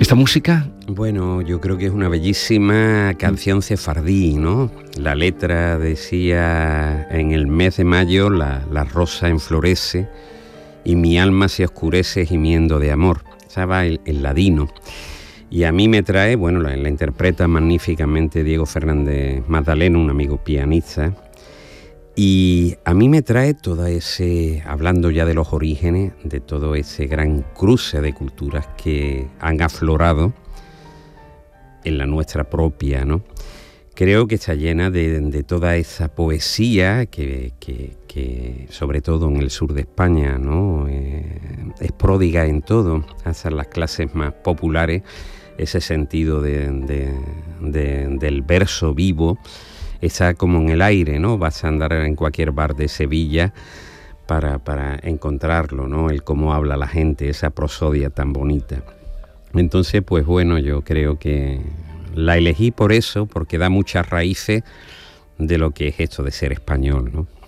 ¿Esta música? Bueno, yo creo que es una bellísima canción sefardí, ¿no? La letra decía: en el mes de mayo la rosa enflorece y mi alma se oscurece gimiendo de amor. Estaba el ladino. Y a mí me trae, bueno, la interpreta magníficamente Diego Fernández Magdaleno, un amigo pianista. Y a mí me trae todo ese, hablando ya de los orígenes, de todo ese gran cruce de culturas que han aflorado en la nuestra propia, ¿no? Creo que está llena de toda esa poesía que sobre todo en el sur de España, ¿no? Es pródiga en todo, hasta las clases más populares, ese sentido del verso vivo está como en el aire, ¿no? Vas a andar en cualquier bar de Sevilla para encontrarlo, ¿no? El cómo habla la gente, esa prosodia tan bonita. Entonces, pues bueno, yo creo que la elegí por eso, porque da muchas raíces de lo que es esto de ser español, ¿no?